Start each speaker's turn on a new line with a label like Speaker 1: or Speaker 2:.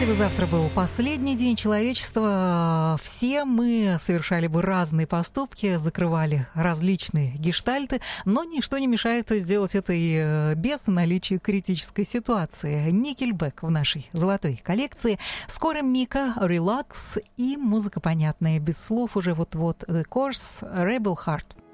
Speaker 1: Если бы завтра был последний день человечества, все мы совершали бы разные поступки, закрывали различные гештальты, но ничто не мешает сделать это и без наличия критической ситуации. Никельбэк в нашей золотой коллекции. Скоро Мика, релакс и музыка понятная, без слов уже вот-вот. The Course, Rebel Heart.